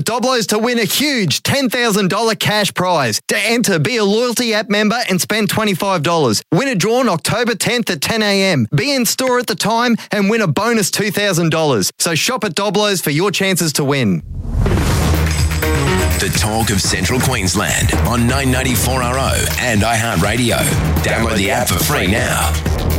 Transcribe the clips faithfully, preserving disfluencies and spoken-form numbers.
Doblos to win a huge ten thousand dollars cash prize. To enter, be a loyalty app member and spend twenty-five dollars. Winner drawn October tenth at ten a.m. Be in store at the time and win a bonus two thousand dollars. So shop at Doblos for your chances to win. The talk of Central Queensland on nine ninety-four R O and iHeartRadio. Download the app for free now.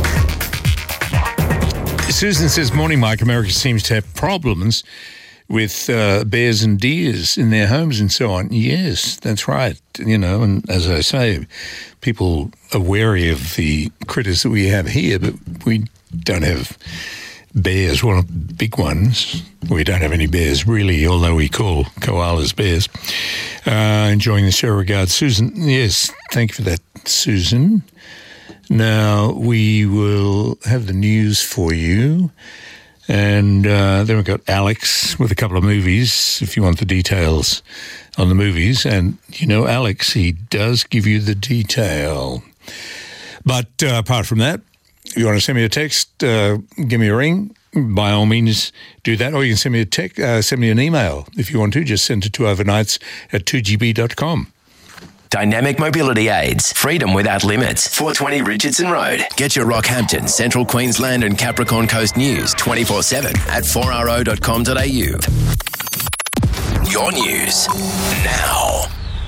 Susan says, morning, Mike. America seems to have problems with uh, bears and deers in their homes and so on. Yes, that's right. You know, and as I say, people are wary of the critters that we have here, but we don't have bears, one of the big ones. We don't have any bears, really, although we call koalas bears. Uh, enjoying the show. Regards, Susan. Yes, thank you for that, Susan. Now, we will have the news for you. And uh, then we've got Alex with a couple of movies, if you want the details on the movies. And, you know, Alex, he does give you the detail. But uh, apart from that, if you want to send me a text, uh, give me a ring, by all means do that. Or you can send me a text, uh, send me an email if you want to. Just send it to overnights at two g b dot com. Dynamic Mobility Aids. Freedom without limits. four twenty Richardson Road. Get your Rockhampton, Central Queensland and Capricorn Coast news twenty-four seven at four r o dot com dot a u. Your news now.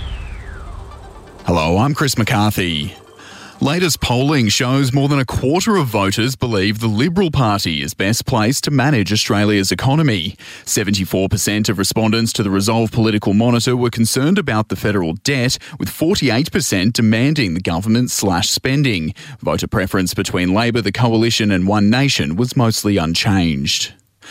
Hello, I'm Chris McCarthy. Latest polling shows more than a quarter of voters believe the Liberal Party is best placed to manage Australia's economy. seventy-four percent of respondents to the Resolve Political Monitor were concerned about the federal debt, with forty-eight percent demanding the government slash spending. Voter preference between Labor, the Coalition and One Nation was mostly unchanged.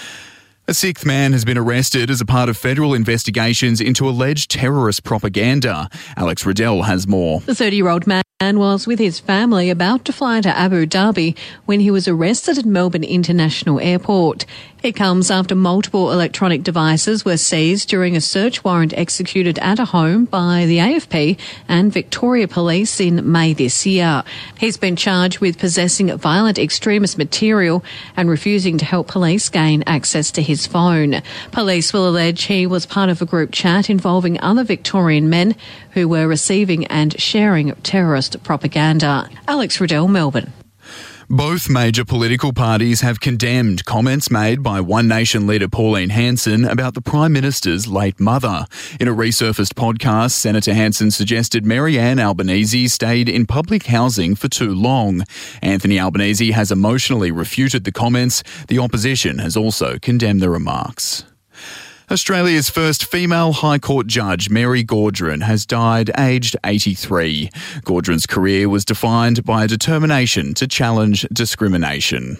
A sixth man has been arrested as a part of federal investigations into alleged terrorist propaganda. Alex Riddell has more. The thirty-year-old man was with his family about to fly to Abu Dhabi when he was arrested at Melbourne International Airport. It comes after multiple electronic devices were seized during a search warrant executed at a home by the A F P and Victoria Police in May this year. He's been charged with possessing violent extremist material and refusing to help police gain access to his phone. Police will allege he was part of a group chat involving other Victorian men who were receiving and sharing terrorist propaganda. Alex Riddell, Melbourne. Both major political parties have condemned comments made by One Nation leader Pauline Hanson about the Prime Minister's late mother. In a resurfaced podcast, Senator Hanson suggested Mary Ann Albanese stayed in public housing for too long. Anthony Albanese has emotionally refuted the comments. The opposition has also condemned the remarks. Australia's first female High Court judge, Mary Gaudron, has died aged eighty-three. Gaudron's career was defined by a determination to challenge discrimination.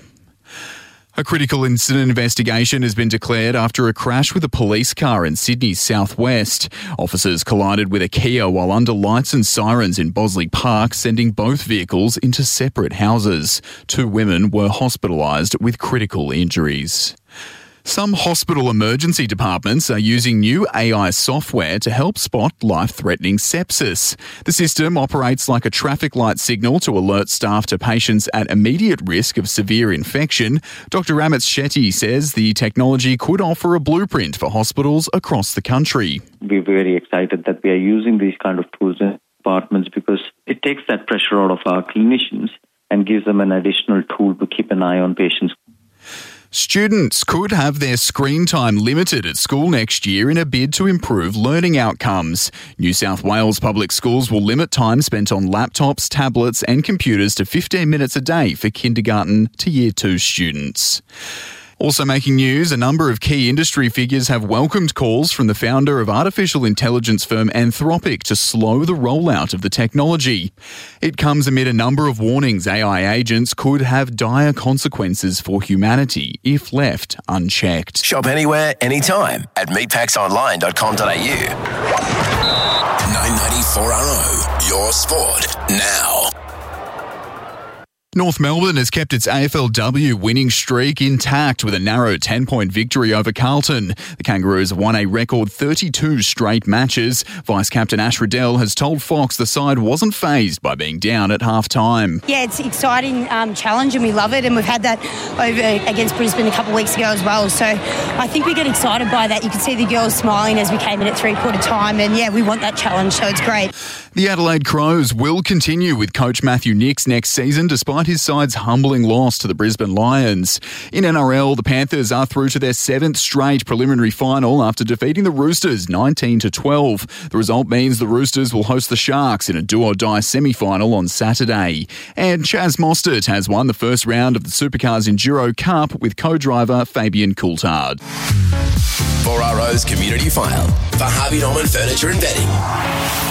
A critical incident investigation has been declared after a crash with a police car in Sydney's southwest. Officers collided with a Kia while under lights and sirens in Bosley Park, sending both vehicles into separate houses. Two women were hospitalised with critical injuries. Some hospital emergency departments are using new A I software to help spot life-threatening sepsis. The system operates like a traffic light signal to alert staff to patients at immediate risk of severe infection. Doctor Amit Shetty says the technology could offer a blueprint for hospitals across the country. We're very excited that we are using these kind of tools in departments because it takes that pressure out of our clinicians and gives them an additional tool to keep an eye on patients. Students could have their screen time limited at school next year in a bid to improve learning outcomes. New South Wales public schools will limit time spent on laptops, tablets and computers to fifteen minutes a day for kindergarten to year two students. Also making news, a number of key industry figures have welcomed calls from the founder of artificial intelligence firm Anthropic to slow the rollout of the technology. It comes amid a number of warnings A I agents could have dire consequences for humanity if left unchecked. Shop anywhere, anytime at meatpacks online dot com dot a u. nine ninety-four R O, your sport now. North Melbourne has kept its A F L W winning streak intact with a narrow ten-point victory over Carlton. The Kangaroos have won a record thirty-two straight matches. Vice-Captain Ash Riddell has told Fox the side wasn't fazed by being down at half-time. Yeah, it's an exciting um, challenge and we love it, and we've had that over against Brisbane a couple of weeks ago as well. So I think we get excited by that. You can see the girls smiling as we came in at three-quarter time, and yeah, we want that challenge, so it's great. The Adelaide Crows will continue with coach Matthew Nicks next season despite his side's humbling loss to the Brisbane Lions. In N R L, the Panthers are through to their seventh straight preliminary final after defeating the Roosters nineteen to twelve. The result means the Roosters will host the Sharks in a do-or-die semi-final on Saturday. And Chaz Mostert has won the first round of the Supercars Enduro Cup with co-driver Fabian Coulthard. four R O's Community File for Harvey Norman Furniture and Bedding.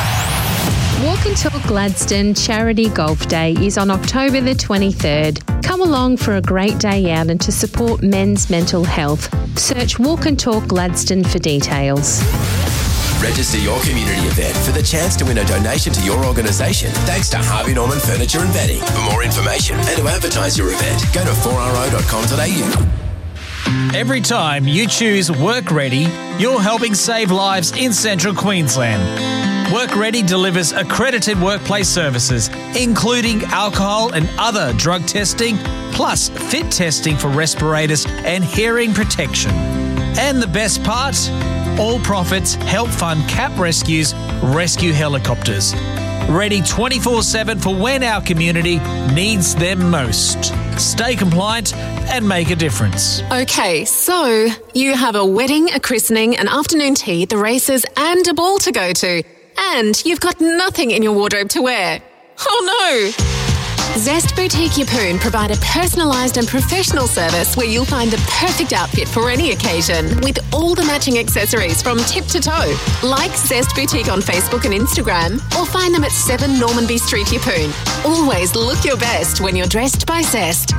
Walk and Talk Gladstone Charity Golf Day is on October the twenty-third. Come along for a great day out and to support men's mental health. Search Walk and Talk Gladstone for details. Register your community event for the chance to win a donation to your organisation thanks to Harvey Norman Furniture and Bedding. For more information and to advertise your event, go to four r o dot com dot a u. Every time you choose Work Ready, you're helping save lives in Central Queensland. Work Ready delivers accredited workplace services, including alcohol and other drug testing, plus fit testing for respirators and hearing protection. And the best part? All profits help fund C A P Rescue's rescue helicopters. Ready twenty-four seven for when our community needs them most. Stay compliant and make a difference. Okay, so you have a wedding, a christening, an afternoon tea, the races and a ball to go to. And you've got nothing in your wardrobe to wear. Oh no! Zest Boutique Yeppoon provide a personalised and professional service where you'll find the perfect outfit for any occasion with all the matching accessories from tip to toe. Like Zest Boutique on Facebook and Instagram or find them at seven Normanby Street, Yeppoon. Always look your best when you're dressed by Zest.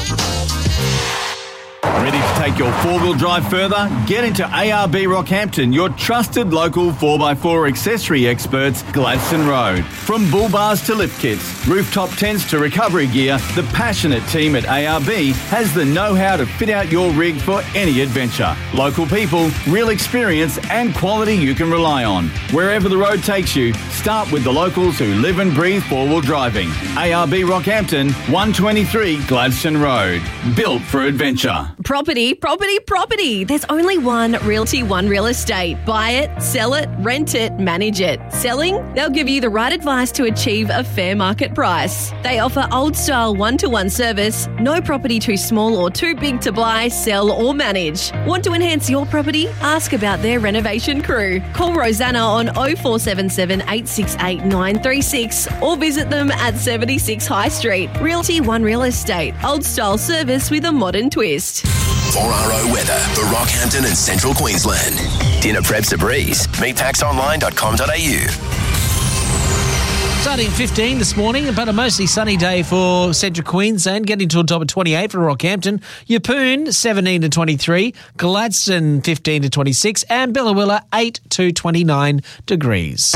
Ready to take your four-wheel drive further? Get into A R B Rockhampton, your trusted local four by four accessory experts, Gladstone Road. From bull bars to lift kits, rooftop tents to recovery gear, the passionate team at A R B has the know-how to fit out your rig for any adventure. Local people, real experience and quality you can rely on. Wherever the road takes you, start with the locals who live and breathe four-wheel driving. A R B Rockhampton, one twenty-three Gladstone Road. Built for adventure. Property, property, property. There's only one Realty One Real Estate. Buy it, sell it, rent it, manage it. Selling? They'll give you the right advice to achieve a fair market price. They offer old-style one-to-one service, no property too small or too big to buy, sell or manage. Want to enhance your property? Ask about their renovation crew. Call Rosanna on oh four seven seven, eight six eight, nine three six or visit them at seventy-six High Street. Realty One Real Estate. Old-style service with a modern twist. four R O weather for Rockhampton and Central Queensland. Dinner preps a breeze. meet pax online dot com dot a u. Starting at fifteen this morning, but a mostly sunny day for Central Queensland, getting to a top of twenty-eight for Rockhampton. Yeppoon, seventeen to twenty-three. Gladstone, fifteen to twenty-six. And Billawilla, eight to twenty-nine degrees.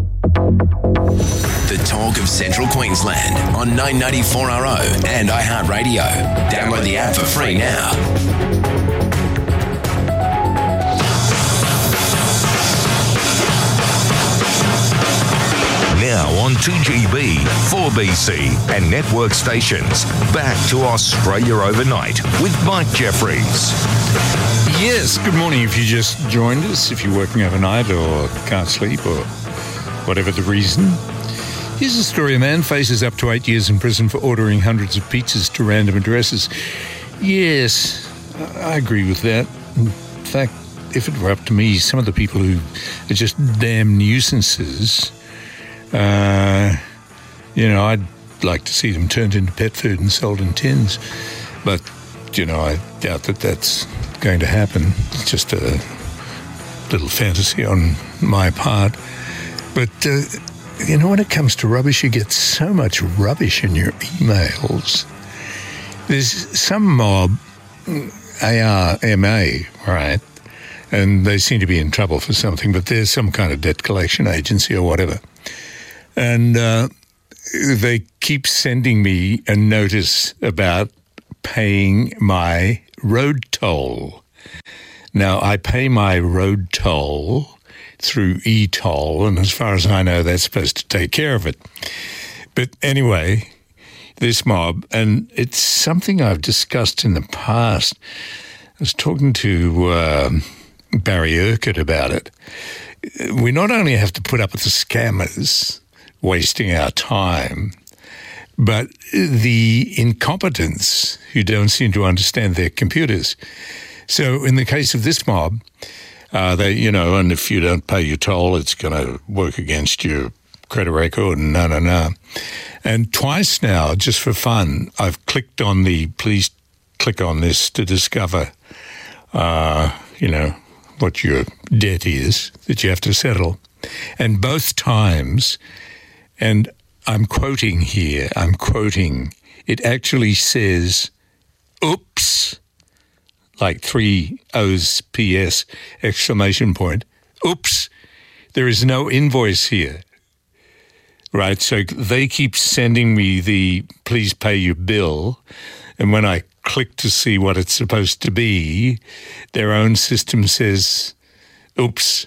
The talk of Central Queensland on nine ninety four R O and iHeartRadio. Download the app for free now. Now on two G B, four B C and network stations. Back to Australia Overnight with Mike Jeffries. Yes, good morning if you just joined us, if you're working overnight or can't sleep or whatever the reason. Here's a story. A man faces up to eight years in prison for ordering hundreds of pizzas to random addresses. Yes, I agree with that. In fact, if it were up to me, some of the people who are just damn nuisances, uh, you know, I'd like to see them turned into pet food and sold in tins. But, you know, I doubt that that's going to happen. It's just a little fantasy on my part. But, uh, you know, when it comes to rubbish, you get so much rubbish in your emails. There's some mob, A R M A, right, and they seem to be in trouble for something, but there's some kind of debt collection agency or whatever. And uh, they keeps sending me a notice about paying my road toll. Now, I pay my road toll through e-toll, and as far as I know, that's supposed to take care of it. But anyway, this mob, and it's something I've discussed in the past. I was talking to uh, Barry Urquhart about it. We not only have to put up with the scammers wasting our time, but the incompetents who don't seem to understand their computers. So in the case of this mob, uh, they, you know, and if you don't pay your toll, it's going to work against your credit record and no, no, no. And twice now, just for fun, I've clicked on the, please click on this to discover, uh, you know, what your debt is that you have to settle. And both times, and I'm quoting here, I'm quoting, it actually says, oops, like three O's, P S, exclamation point. Oops, there is no invoice here. Right, so they keep sending me the please pay your bill, and when I click to see what it's supposed to be, their own system says, oops,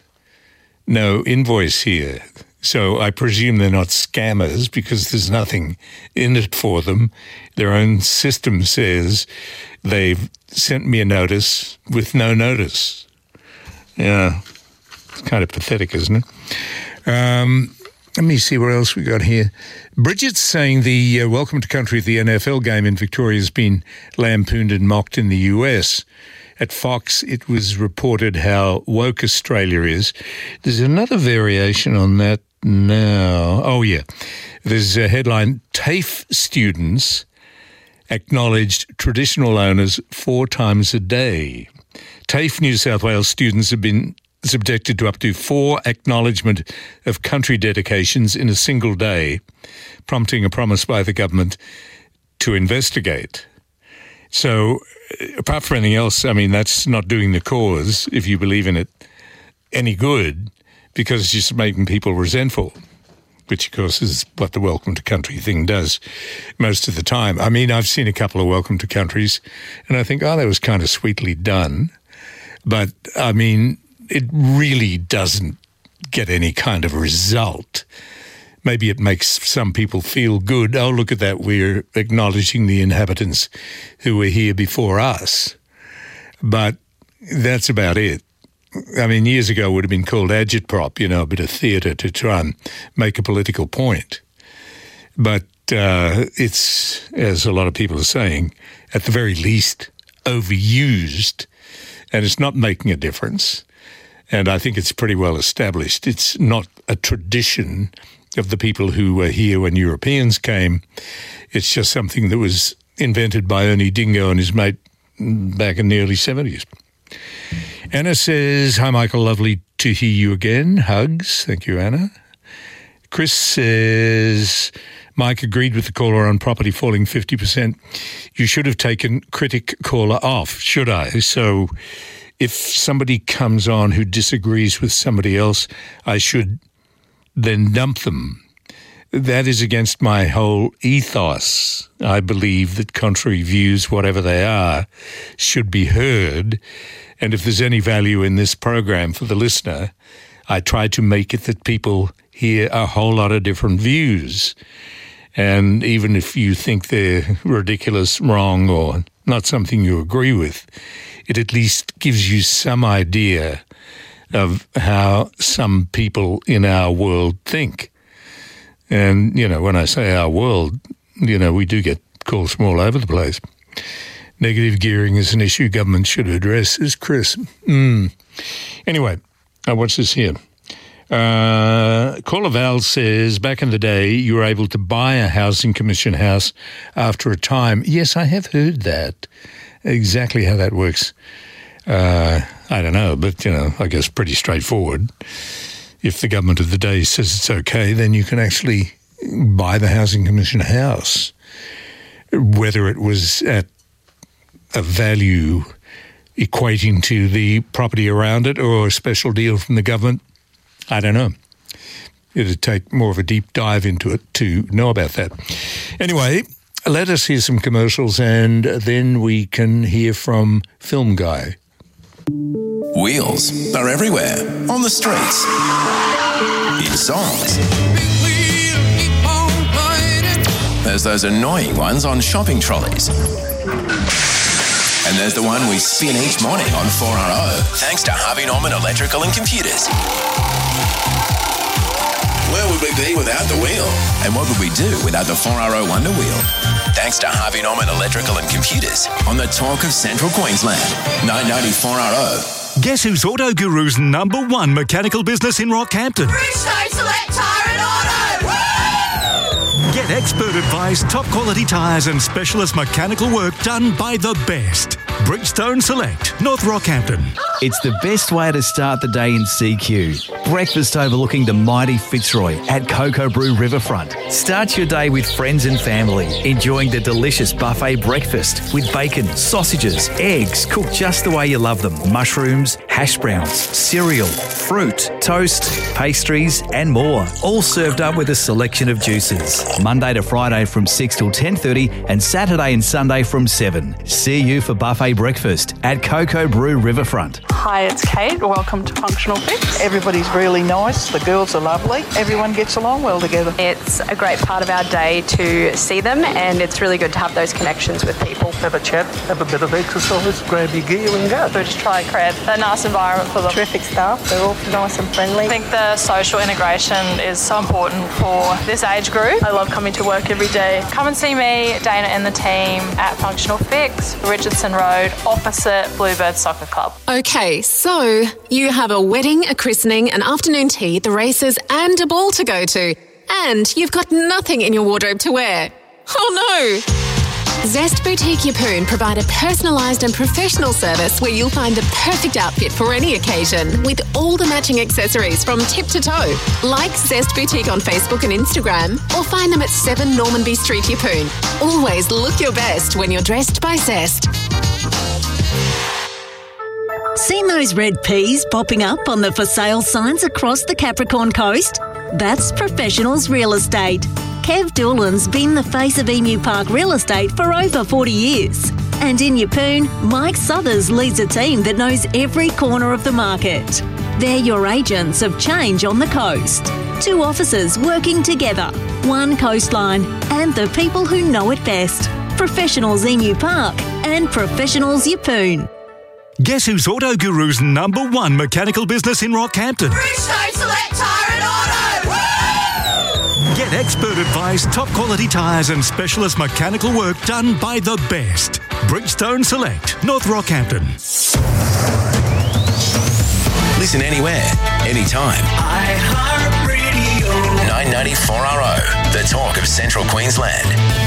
no invoice here. So I presume they're not scammers because there's nothing in it for them. Their own system says they've sent me a notice with no notice. Yeah, it's kind of pathetic, isn't it? Um, let me see what else we got here. Bridget's saying the uh, Welcome to Country of the N F L game in Victoria has been lampooned and mocked in the U S. At Fox, it was reported how woke Australia is. There's another variation on that now. Oh, yeah. There's a headline, TAFE students acknowledged traditional owners four times a day. TAFE New South Wales students have been subjected to up to four acknowledgement of country dedications in a single day, prompting a promise by the government to investigate. So, apart from anything else, I mean, that's not doing the cause, if you believe in it, any good, because it's just making people resentful, which, of course, is what the Welcome to Country thing does most of the time. I mean, I've seen a couple of Welcome to Countries, and I think, oh, that was kind of sweetly done. But, I mean, it really doesn't get any kind of result. Maybe it makes some people feel good. Oh, look at that, we're acknowledging the inhabitants who were here before us. But that's about it. I mean, years ago it would have been called agitprop, you know, a bit of theatre to try and make a political point. But uh, it's, as a lot of people are saying, at the very least overused, and it's not making a difference. And I think it's pretty well established. It's not a tradition of the people who were here when Europeans came. It's just something that was invented by Ernie Dingo and his mate back in the early seventies. Anna says, hi, Michael, lovely to hear you again. Hugs. Thank you, Anna. Chris says, Mike agreed with the caller on property falling fifty percent. You should have taken critic caller off, should I? So if somebody comes on who disagrees with somebody else, I should then dump them. That is against my whole ethos. I believe that contrary views, whatever they are, should be heard. And if there's any value in this program for the listener, I try to make it that people hear a whole lot of different views. And even if you think they're ridiculous, wrong, or not something you agree with, it at least gives you some idea of how some people in our world think. And, you know, when I say our world, you know, we do get calls from all over the place. Negative gearing is an issue government should address, says Chris. Mm. Anyway, uh, what's this here? Uh, Caller Val says, back in the day, you were able to buy a housing commission house after a time. Yes, I have heard that. Exactly how that works, uh, I don't know, but, you know, I guess pretty straightforward. If the government of the day says it's okay, then you can actually buy the housing commission house. Whether it was at a value equating to the property around it or a special deal from the government, I don't know. it'd take more of a deep dive into it to know about that. Anyway, let us hear some commercials and then we can hear from Film Guy. Wheels are everywhere, on the streets, in songs. There's those annoying ones on shopping trolleys. And there's the one we spin each morning on four R O, thanks to Harvey Norman Electrical and Computers. Where would we be without the wheel? And what would we do without the four R O Wonder Wheel? Thanks to Harvey Norman Electrical and Computers on the talk of Central Queensland. nine ninety four R O. Guess who's Auto Guru's number one mechanical business in Rockhampton? Bridgestone Select Tyre and Auto! Woo! Get expert advice, top quality tyres and specialist mechanical work done by the best. Bridgestone Select, North Rockhampton. It's the best way to start the day in C Q. Breakfast overlooking the mighty Fitzroy at Cocoa Brew Riverfront. Start your day with friends and family, enjoying the delicious buffet breakfast with bacon, sausages, eggs, cooked just the way you love them, mushrooms, hash browns, cereal, fruit, toast, pastries and more. All served up with a selection of juices. Monday to Friday from six till ten thirty and Saturday and Sunday from seven. See you for buffet breakfast at Cocoa Brew Riverfront. Hi, it's Kate. Welcome to Functional Fix. Everybody's really nice. The girls are lovely. Everyone gets along well together. It's a great part of our day to see them, and it's really good to have those connections with people. Have a chat, have a bit of exercise, grab your gear and go. So just try Cred. A nice environment for them. Terrific staff. They're all nice and friendly. I think the social integration is so important for this age group. I love coming to work every day. Come and see me, Dana and the team at Functional Fix, Richardson Road, opposite Bluebird Soccer Club. Okay, so you have a wedding, a christening, an afternoon tea, the races and a ball to go to. And you've got nothing in your wardrobe to wear. Oh no! Zest Boutique Yeppoon provide a personalised and professional service where you'll find the perfect outfit for any occasion with all the matching accessories from tip to toe. Like Zest Boutique on Facebook and Instagram or find them at seven Normanby Street, Yeppoon. Always look your best when you're dressed by Zest. Seen those red peas popping up on the for sale signs across the Capricorn Coast? That's Professionals Real Estate. Kev Doolan's been the face of Emu Park Real Estate for over forty years. And in Yeppoon, Mike Southers leads a team that knows every corner of the market. They're your agents of change on the coast. Two offices working together, one coastline, and the people who know it best. Professionals Emu Park and Professionals Yeppoon. Guess who's Auto Guru's number one mechanical business in Rockhampton? Bridgestone Select Tyre and Auto! Woo! Get expert advice, top quality tyres and specialist mechanical work done by the best. Bridgestone Select, North Rockhampton. Listen anywhere, anytime. iHeartRadio. nine ninety-four R O, the talk of Central Queensland.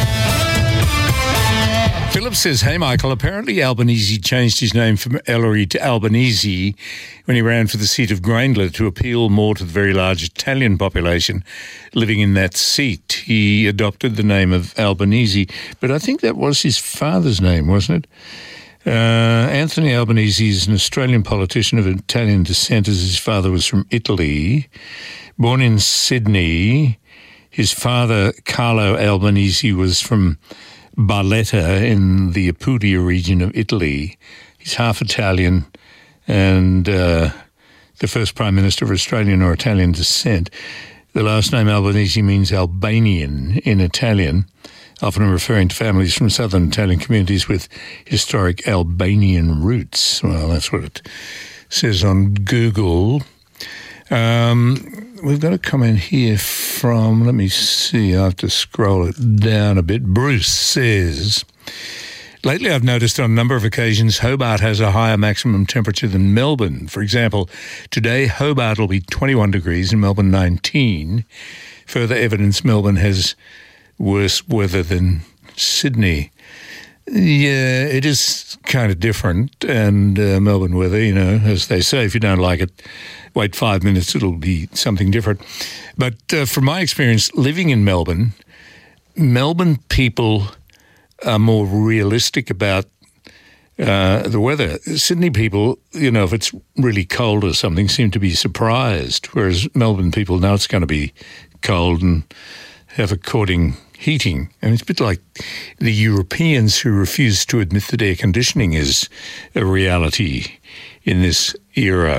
Philip says, hey, Michael, apparently Albanese changed his name from Ellery to Albanese when he ran for the seat of Grayndler to appeal more to the very large Italian population living in that seat. He adopted the name of Albanese, but I think that was his father's name, wasn't it? Uh, Anthony Albanese is an Australian politician of Italian descent, as his father was from Italy. Born in Sydney, his father, Carlo Albanese, was from Barletta in the Apulia region of Italy. He's half Italian and uh, the first Prime Minister of Australian or Italian descent. The last name Albanese means Albanian in Italian, often referring to families from southern Italian communities with historic Albanian roots. Well, that's what it says on Google. Um, we've got a comment here from, let me see, I have to scroll it down a bit. Bruce says, lately I've noticed on a number of occasions Hobart has a higher maximum temperature than Melbourne. For example, today Hobart will be twenty-one degrees and Melbourne nineteen. Further evidence Melbourne has worse weather than Sydney. Yeah, it is kind of different, and uh, Melbourne weather, you know, as they say, if you don't like it, wait five minutes, it'll be something different. But uh, from my experience living in Melbourne, Melbourne people are more realistic about uh, the weather. Sydney people, you know, if it's really cold or something, seem to be surprised, whereas Melbourne people know it's going to be cold and have according heating. And it's a bit like the Europeans who refuse to admit that air conditioning is a reality in this era.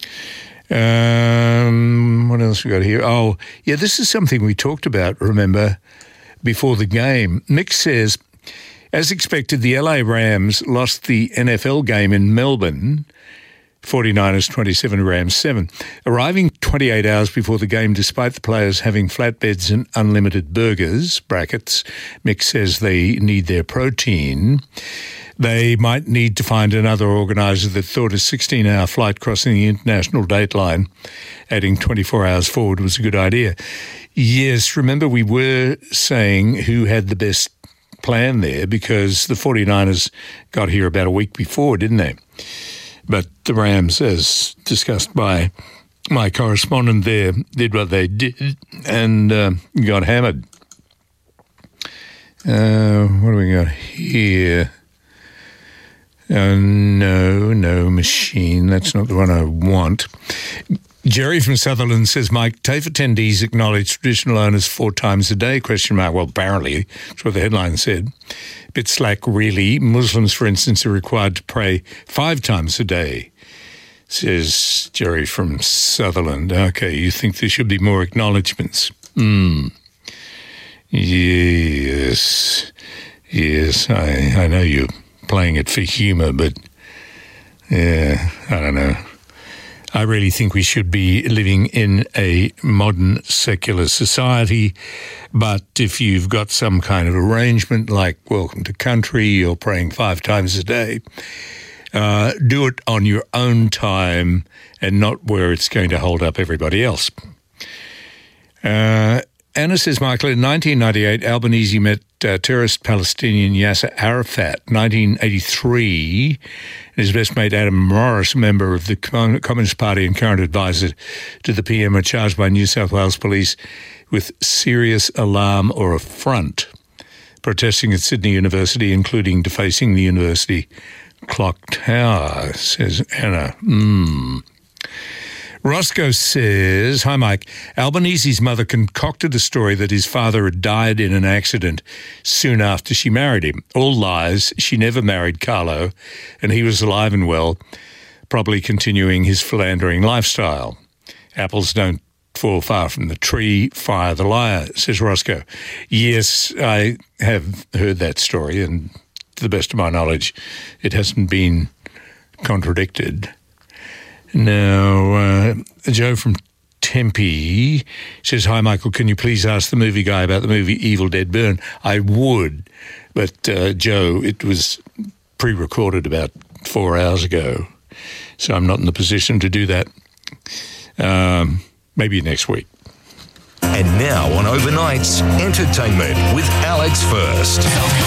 Um, what else we got here? Oh, yeah, this is something we talked about, remember, before the game. Mick says, as expected, the L A Rams lost the N F L game in Melbourne, forty-niners twenty-seven, Rams seven. Arriving twenty-eight hours before the game, despite the players having flatbeds and unlimited burgers, brackets, Mick says they need their protein. They might need to find another organiser that thought a sixteen-hour flight crossing the international date line, adding twenty-four hours forward, was a good idea. Yes, remember we were saying who had the best plan there because the forty-niners got here about a week before, didn't they? But the Rams, as discussed by my correspondent there, did what they did and uh, got hammered. Uh, what do we got here? Oh, no, no, machine. That's not the one I want. Jerry from Sutherland says, Mike, TAFE attendees acknowledge traditional owners four times a day, question mark. Well, apparently, that's what the headline said. Bit slack, really. Muslims, for instance, are required to pray five times a day, says Jerry from Sutherland. Okay, you think there should be more acknowledgements? Hmm. Yes. Yes, I, I know you're playing it for humour, but, yeah, I don't know. I really think we should be living in a modern secular society, but if you've got some kind of arrangement like welcome to country or praying five times a day, uh, do it on your own time and not where it's going to hold up everybody else. Uh, Anna says, Michael, in nineteen ninety-eight, Albanese met uh, terrorist Palestinian Yasser Arafat. nineteen eighty-three, his best mate Adam Morris, a member of the Communist Party and current advisor to the P M, are charged by New South Wales Police with serious alarm or affront, protesting at Sydney University, including defacing the university clock tower, says Anna. Hmm. Roscoe says, hi, Mike. Albanese's mother concocted a story that his father had died in an accident soon after she married him. All lies. She never married Carlo, and he was alive and well, probably continuing his philandering lifestyle. Apples don't fall far from the tree. Fire the liar, says Roscoe. Yes, I have heard that story, and to the best of my knowledge, it hasn't been contradicted. Now, uh, Joe from Tempe says, hi, Michael, can you please ask the movie guy about the movie Evil Dead Burn? I would, but, uh, Joe, it was pre-recorded about four hours ago, so I'm not in the position to do that. Um, maybe next week. And now on Overnights, entertainment with Alex First.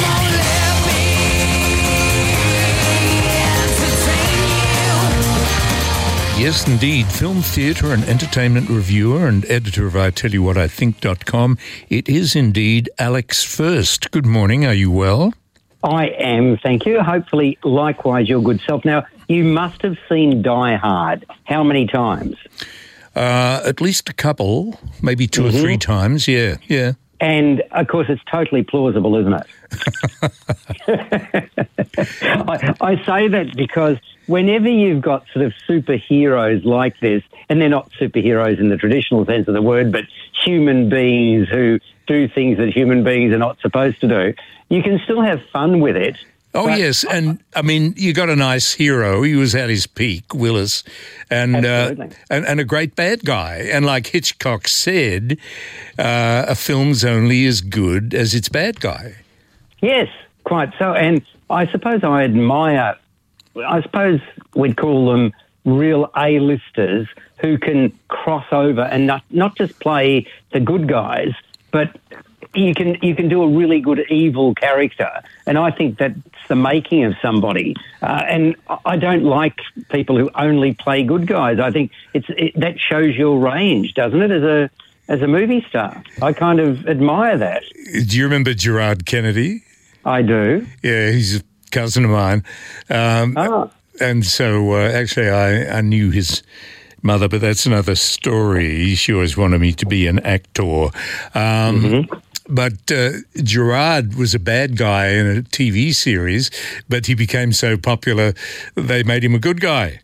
Yes, indeed. Film, theatre and entertainment reviewer and editor of I Tell You What I Think dot com. It is indeed Alex First. Good morning. Are you well? I am, thank you. Hopefully, likewise, your good self. Now, you must have seen Die Hard. How many times? Uh, at least a couple, maybe two mm-hmm. or three times, yeah, yeah. And, of course, it's totally plausible, isn't it? I, I say that because whenever you've got sort of superheroes like this, and they're not superheroes in the traditional sense of the word, but human beings who do things that human beings are not supposed to do, you can still have fun with it. Oh, yes. And, I mean, you got a nice hero. He was at his peak, Willis, and uh, and, and a great bad guy. And like Hitchcock said, uh, a film's only as good as its bad guy. Yes, quite so. And I suppose I admire, I suppose we'd call them real A-listers who can cross over and not, not just play the good guys, but you can you can do a really good evil character, and I think that's the making of somebody. Uh, and I don't like people who only play good guys. I think it's it, that shows your range, doesn't it, as a as a movie star? I kind of admire that. Do you remember Gerard Kennedy? I do. Yeah, he's a cousin of mine. Um, oh. And so, uh, actually, I, I knew his mother, but that's another story. She always wanted me to be an actor. Um, mm-hmm. But uh, Gerard was a bad guy in a T V series, but he became so popular, they made him a good guy.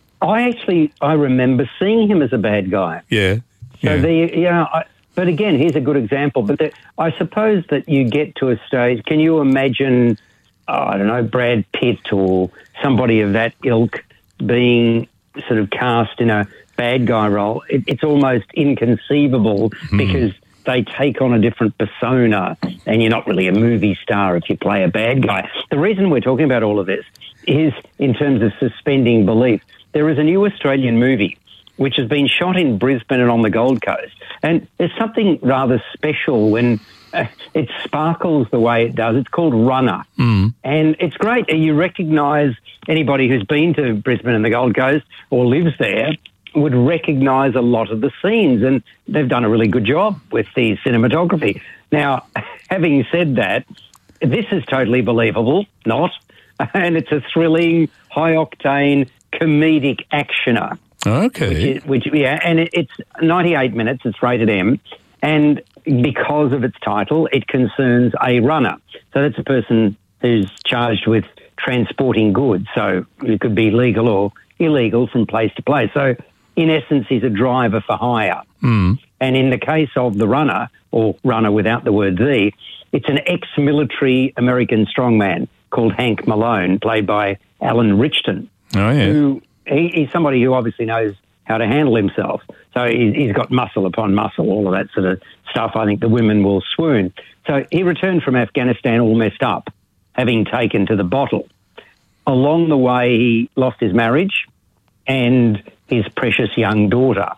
I actually, I remember seeing him as a bad guy. Yeah. So, yeah. the, you know, I, but again, here's a good example. But the, I suppose that you get to a stage, can you imagine, oh, I don't know, Brad Pitt or somebody of that ilk being sort of cast in a bad guy role? It, it's almost inconceivable mm. because they take on a different persona, and you're not really a movie star if you play a bad guy. The reason we're talking about all of this is in terms of suspending belief. There is a new Australian movie which has been shot in Brisbane and on the Gold Coast, and there's something rather special when uh, it sparkles the way it does. It's called Runner, mm. and it's great. You recognise anybody who's been to Brisbane and the Gold Coast or lives there would recognise a lot of the scenes, and they've done a really good job with the cinematography. Now, having said that, this is totally believable, not? And it's a thrilling, high-octane, comedic actioner. Okay. Which, is, which yeah, and it, it's ninety-eight minutes, it's rated M, and because of its title, it concerns a runner. So that's a person who's charged with transporting goods, so it could be legal or illegal from place to place. So in essence, he's a driver for hire. Mm. And in the case of the runner, or runner without the word the, it's an ex-military American strongman called Hank Malone, played by Alan Richton. Oh, yeah. Who, he, he's somebody who obviously knows how to handle himself. So he's, he's got muscle upon muscle, all of that sort of stuff. I think the women will swoon. So he returned from Afghanistan all messed up, having taken to the bottle. Along the way, he lost his marriage and his precious young daughter.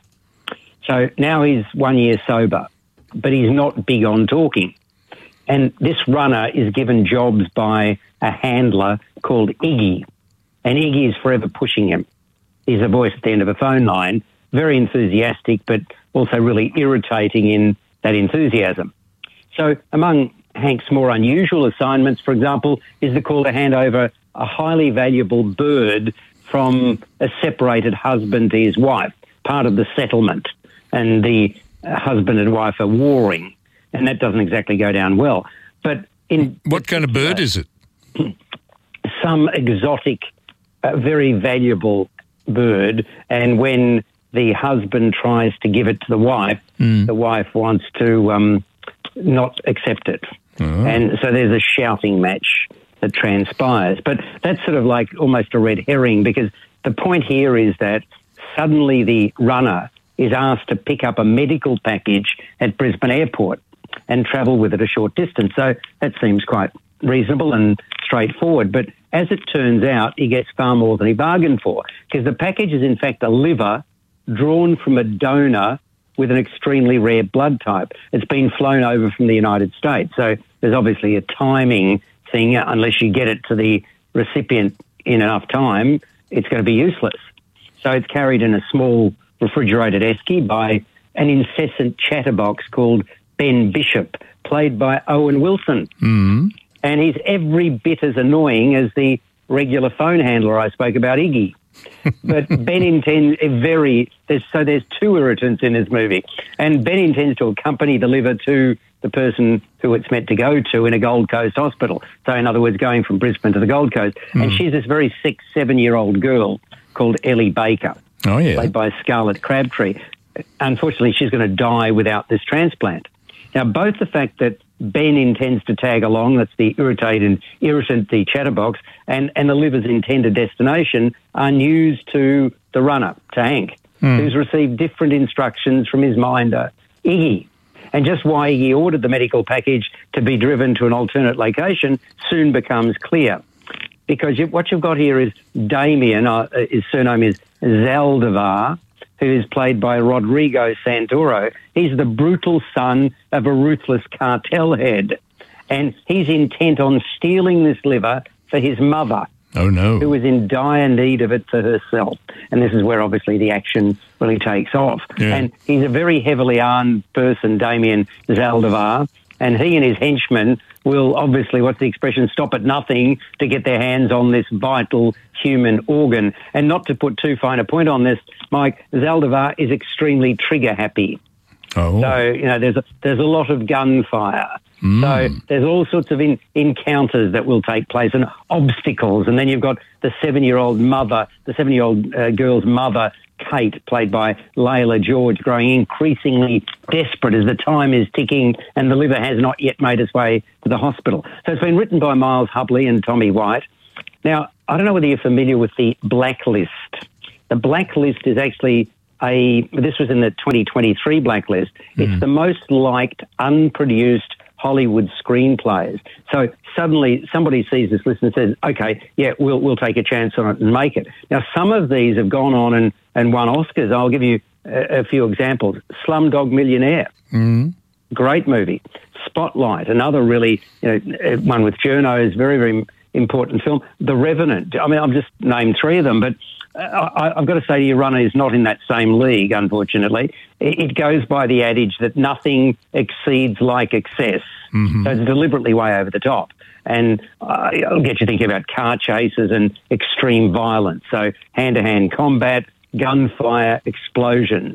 So now he's one year sober, but he's not big on talking. And this runner is given jobs by a handler called Iggy, and Iggy is forever pushing him. He's a voice at the end of a phone line, very enthusiastic, but also really irritating in that enthusiasm. So among Hank's more unusual assignments, for example, is the call to hand over a highly valuable bird from a separated husband to his wife, part of the settlement, and the husband and wife are warring, and that doesn't exactly go down well. But in what kind of bird uh, is it? Some exotic, uh, very valuable bird, and when the husband tries to give it to the wife, mm. the wife wants to um, not accept it. Oh. And so there's a shouting match that transpires. But that's sort of like almost a red herring, because the point here is that suddenly the runner is asked to pick up a medical package at Brisbane Airport and travel with it a short distance. So that seems quite reasonable and straightforward. But as it turns out, he gets far more than he bargained for, because the package is in fact a liver drawn from a donor with an extremely rare blood type. It's been flown over from the United States. So there's obviously a timing thing. Unless you get it to the recipient in enough time, it's going to be useless. So it's carried in a small refrigerated esky by an incessant chatterbox called Ben Bishop, played by Owen Wilson. Mm. And he's every bit as annoying as the regular phone handler I spoke about, Iggy. But Ben intends a very... There's, so there's two irritants in this movie. And Ben intends to accompany the liver to the person who it's meant to go to in a Gold Coast hospital. So in other words, going from Brisbane to the Gold Coast. Mm. And she's this very sick seven-year-old girl called Ellie Baker. Oh, yeah. Played by Scarlett Crabtree. Unfortunately, she's going to die without this transplant. Now, both the fact that Ben intends to tag along, that's the irritated, irritant, the chatterbox, and, and the liver's intended destination are news to the runner, to Hank, mm. who's received different instructions from his minder, Iggy. And just why Iggy ordered the medical package to be driven to an alternate location soon becomes clear. Because you, what you've got here is Damien, uh, his surname is Zaldivar, who is played by Rodrigo Santoro. He's the brutal son of a ruthless cartel head, and he's intent on stealing this liver for his mother. Oh, no. Who is in dire need of it for herself. And this is where, obviously, the action really takes off. Yeah. And he's a very heavily armed person, Damien Zaldivar, and he and his henchmen will obviously, what's the expression, stop at nothing to get their hands on this vital human organ. And not to put too fine a point on this, Mike, Zaldivar is extremely trigger happy. Oh. So, you know, there's a, there's a lot of gunfire. Mm. So there's all sorts of in, encounters that will take place and obstacles. And then you've got the seven-year-old mother, the seven-year-old uh, girl's mother, Kate, played by Layla George, growing increasingly desperate as the time is ticking and the liver has not yet made its way to the hospital. So it's been written by Miles Hubley and Tommy White. Now, I don't know whether you're familiar with the Blacklist. The Blacklist is actually a, this was in the twenty twenty-three Blacklist. Mm. It's the most liked unproduced Hollywood screenplays. So suddenly somebody sees this list and says, okay, yeah, we'll we'll take a chance on it and make it. Now, some of these have gone on and, and won Oscars. I'll give you a, a few examples. Slumdog Millionaire, mm. great movie. Spotlight, another really, you know, one with Journos, very, very important film. The Revenant, I mean, I've just named three of them, but I, I've got to say to you, Runner is not in that same league, unfortunately. It, it goes by the adage that nothing exceeds like excess. Mm-hmm. So it's deliberately way over the top. And uh, it'll get you thinking about car chases and extreme violence. So hand-to-hand combat, gunfire, explosions.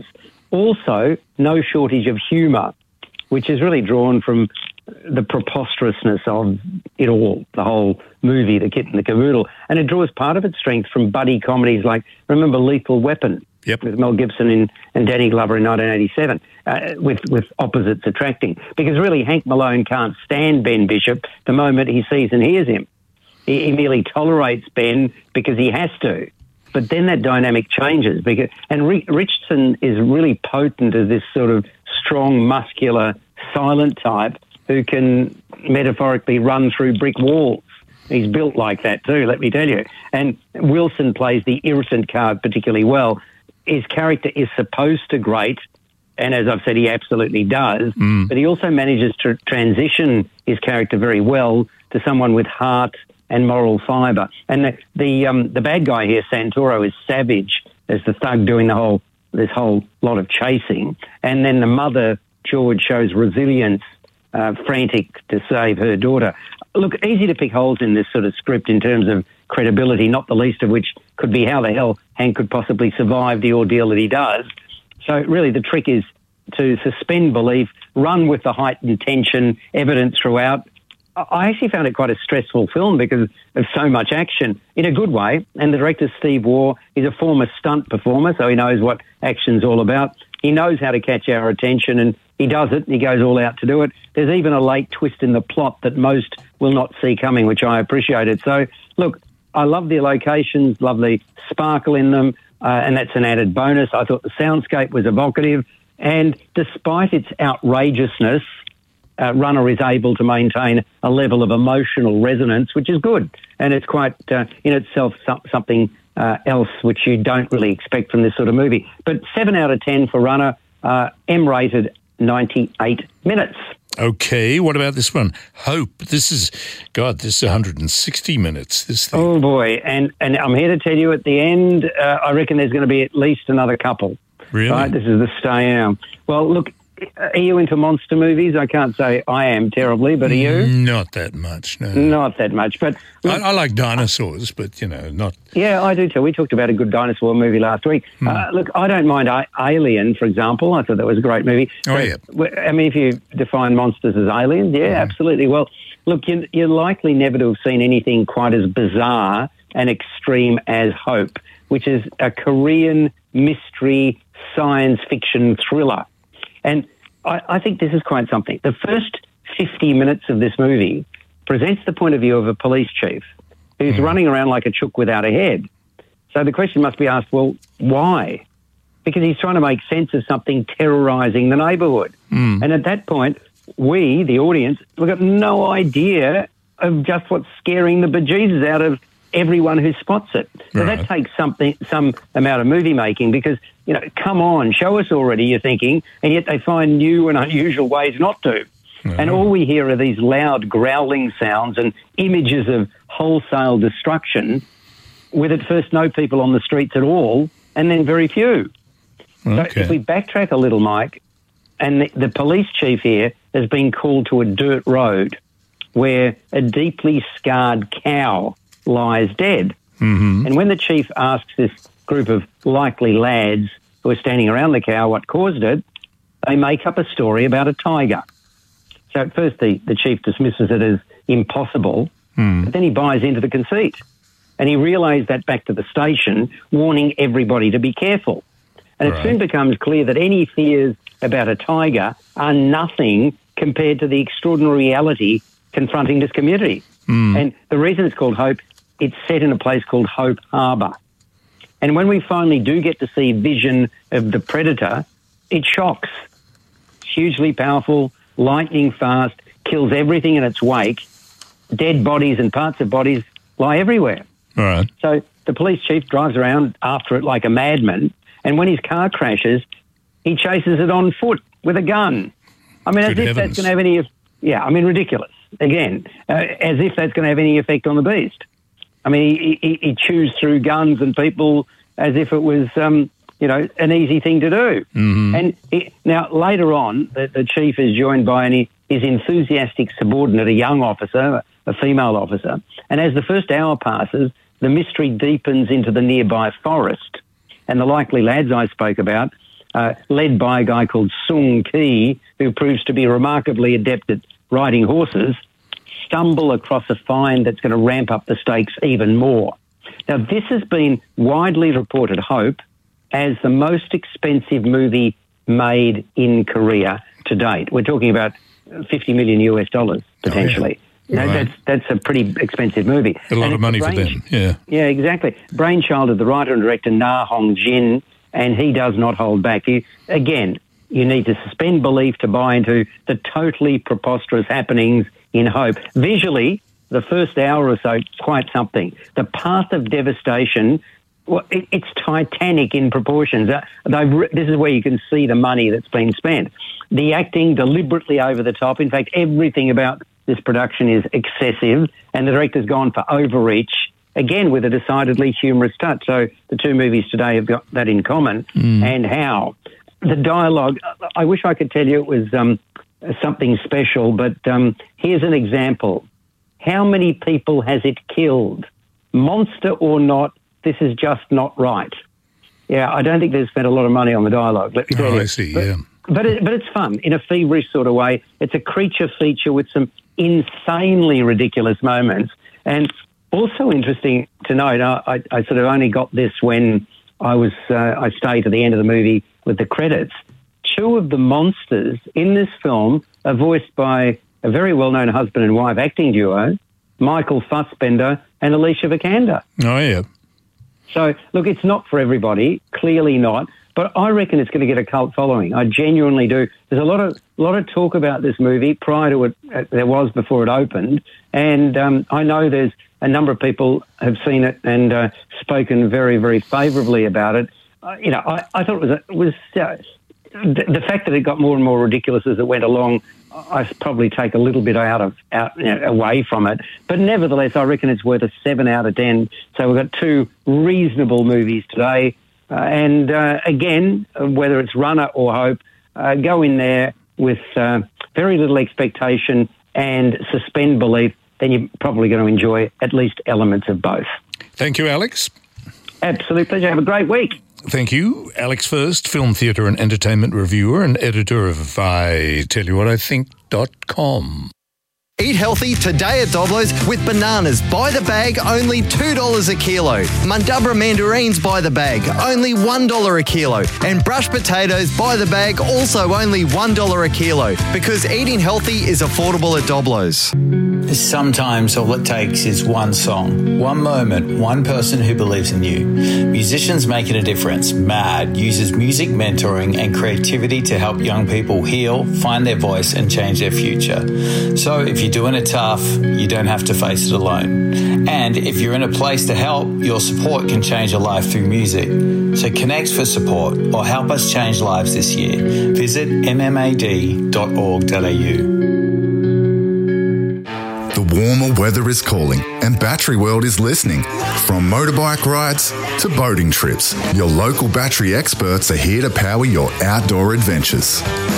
Also, no shortage of humour, which is really drawn from the preposterousness of it all, the whole movie, the kit and the caboodle. And it draws part of its strength from buddy comedies like, remember Lethal Weapon? Yep. With Mel Gibson in, and Danny Glover in nineteen eighty-seven, uh, with, with opposites attracting. Because really, Hank Malone can't stand Ben Bishop the moment he sees and hears him. He, he merely tolerates Ben because he has to. But then that dynamic changes. Because, and R- Richardson is really potent as this sort of strong, muscular, silent type who can metaphorically run through brick walls. He's built like that too, let me tell you. And Wilson plays the irritant card particularly well. His character is supposed to grate, and as I've said, he absolutely does, mm. but he also manages to transition his character very well to someone with heart and moral fibre. And the the, um, the bad guy here, Santoro, is savage as the thug doing the whole this whole lot of chasing. And then the mother, George, shows resilience, uh, frantic to save her daughter. Look, easy to pick holes in this sort of script in terms of credibility, not the least of which could be how the hell Hank could possibly survive the ordeal that he does. So really the trick is to suspend belief, run with the heightened tension, evidence throughout. I actually found it quite a stressful film because of so much action in a good way. And the director, Steve Waugh, is a former stunt performer, so he knows what action's all about. He knows how to catch our attention, and he does it. He goes all out to do it. There's even a late twist in the plot that most will not see coming, which I appreciated. So, look, I love the locations, love the sparkle in them, uh, and that's an added bonus. I thought the soundscape was evocative, and despite its outrageousness, uh, Runner is able to maintain a level of emotional resonance, which is good, and it's quite uh, in itself so- something uh, else which you don't really expect from this sort of movie. But seven out of ten for Runner, uh, M-rated, ninety-eight minutes. Okay, what about this one? Hope. This is, God, this is one hundred sixty minutes, this thing. Oh, boy. And and I'm here to tell you at the end, uh, I reckon there's going to be at least another couple. Really? Right? This is the stay now. Well, look, are you into monster movies? I can't say I am terribly, but are you? Not that much, no. Not that much. But look, I, I like dinosaurs, but, you know, not... Yeah, I do too. We talked about a good dinosaur movie last week. Hmm. Uh, look, I don't mind I- Alien, for example. I thought that was a great movie. Oh, yeah. I mean, if you define monsters as aliens, yeah, mm. absolutely. Well, look, you, you're likely never to have seen anything quite as bizarre and extreme as Hope, which is a Korean mystery science fiction thriller. And I, I think this is quite something. The first fifty minutes of this movie presents the point of view of a police chief who's mm. running around like a chook without a head. So the question must be asked, well, why? Because he's trying to make sense of something terrorising the neighbourhood. Mm. And at that point, we, the audience, we've got no idea of just what's scaring the bejesus out of everyone who spots it. So right. that takes something, some amount of movie making because, you know, come on, show us already, you're thinking, and yet they find new and unusual ways not to. Mm. And all we hear are these loud growling sounds and images of wholesale destruction with at first no people on the streets at all and then very few. Okay. So if we backtrack a little, Mike, and the, the police chief here has been called to a dirt road where a deeply scarred cow lies dead. Mm-hmm. And when the chief asks this group of likely lads who are standing around the cow what caused it, they make up a story about a tiger. So at first the, the chief dismisses it as impossible, mm. but then he buys into the conceit. And he relays that back to the station, warning everybody to be careful. And Right. it soon becomes clear that any fears about a tiger are nothing compared to the extraordinary reality confronting this community. Mm. And the reason it's called Hope, it's set in a place called Hope Harbour. And when we finally do get to see vision of the predator, it shocks. It's hugely powerful, lightning fast, kills everything in its wake. Dead bodies and parts of bodies lie everywhere. All right. So the police chief drives around after it like a madman, and when his car crashes, he chases it on foot with a gun. I mean, as Good if heavens. that's going to have any... Yeah, I mean, ridiculous. Again, uh, as if that's going to have any effect on the beast. I mean, he, he, he chews through guns and people as if it was, um, you know, an easy thing to do. Mm-hmm. And he, now, later on, the, the chief is joined by an, his enthusiastic subordinate, a young officer, a female officer. And as the first hour passes, the mystery deepens into the nearby forest. And the likely lads I spoke about, uh, led by a guy called Sung Ki, who proves to be remarkably adept at riding horses, stumble across a find that's going to ramp up the stakes even more. Now, this has been widely reported, Hope, as the most expensive movie made in Korea to date. We're talking about fifty million US dollars, potentially. Oh, yeah. Now, Right. That's that's a pretty expensive movie. A lot And of it's money the for brain- them, yeah. Yeah, exactly. Brainchild of the writer and director Na Hong Jin, and he does not hold back. You, again, you need to suspend belief to buy into the totally preposterous happenings in Hope. Visually, the first hour or so, quite something. The path of devastation, well, it, it's titanic in proportions. Uh, they've, re- this is where you can see the money that's been spent. The acting deliberately over the top. In fact, everything about this production is excessive, and the director's gone for overreach, again, with a decidedly humorous touch. So the two movies today have got that in common. Mm. And how? The dialogue, I wish I could tell you it was um, something special, but um, here's an example. How many people has it killed? Monster or not, this is just not right. Yeah, I don't think they've spent a lot of money on the dialogue, let me tell Oh, you. I see, But- yeah. But it, but it's fun in a feverish sort of way. It's a creature feature with some insanely ridiculous moments, and also interesting to note. I, I, I sort of only got this when I was uh, I stayed to the end of the movie with the credits. Two of the monsters in this film are voiced by a very well-known husband and wife acting duo, Michael Fassbender and Alicia Vikander. Oh, yeah. So, look, it's not for everybody, clearly not, but I reckon it's going to get a cult following. I genuinely do. There's a lot of lot of talk about this movie prior to it, uh, there was before it opened, and um, I know there's a number of people have seen it and uh, spoken very, very favourably about it. Uh, you know, I, I thought it was, a, it was uh, the, the fact that it got more and more ridiculous as it went along, I probably take a little bit out of out you know, away from it, but nevertheless, I reckon it's worth a seven out of ten. So we've got two reasonable movies today, uh, and uh, again, whether it's Runner or Hope, uh, go in there with uh, very little expectation and suspend belief. Then you're probably going to enjoy at least elements of both. Thank you, Alex. Absolute pleasure. Have a great week. Thank you. Alex First, film, theatre and entertainment reviewer and editor of I Tell You What I Think dot com. Eat healthy today at Doblo's with bananas by the bag, only two dollars a kilo. Mundubra mandarins by the bag, only one dollar a kilo. And brushed potatoes by the bag, also only one dollar a kilo. Because eating healthy is affordable at Doblo's. Sometimes all it takes is one song, one moment, one person who believes in you. Musicians Making a Difference, MAD, uses music mentoring and creativity to help young people heal, find their voice and change their future. So if you're doing it tough, you don't have to face it alone. And if you're in a place to help, your support can change a life through music. So connect for support or help us change lives this year. Visit m m a d dot org dot a u. The warmer weather is calling and Battery World is listening. From motorbike rides to boating trips, your local battery experts are here to power your outdoor adventures.